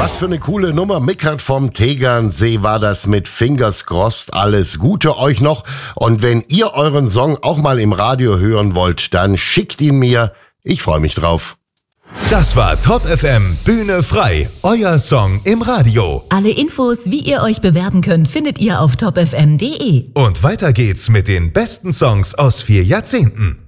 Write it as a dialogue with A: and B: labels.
A: Was für eine coole Nummer. Mickert vom Tegernsee war das mit Fingers Crossed. Alles Gute euch noch. Und wenn ihr euren Song auch mal im Radio hören wollt, dann schickt ihn mir. Ich freue mich drauf.
B: Das war Top FM Bühne frei. Euer Song im Radio.
C: Alle Infos, wie ihr euch bewerben könnt, findet ihr auf topfm.de.
B: Und weiter geht's mit den besten Songs aus 4 Jahrzehnten.